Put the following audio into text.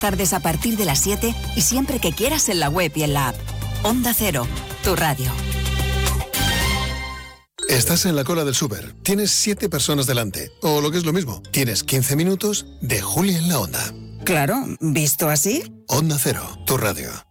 Tardes a partir de las 7 y siempre que quieras en la web y en la app. Onda Cero, tu radio. Estás en la cola del súper. Tienes 7 personas delante. O lo que es lo mismo, tienes 15 minutos de Juli en la Onda. Claro, visto así. Onda Cero, tu radio.